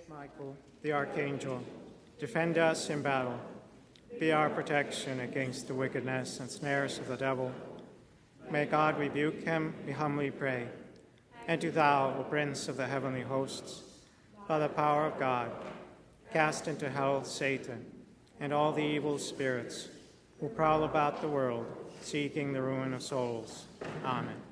Saint Michael, the archangel, defend us in battle. Be our protection against the wickedness and snares of the devil. May God rebuke him, we humbly pray. And do thou, O Prince of the heavenly hosts, by the power of God, cast into hell Satan and all the evil spirits who prowl about the world, seeking the ruin of souls. Amen.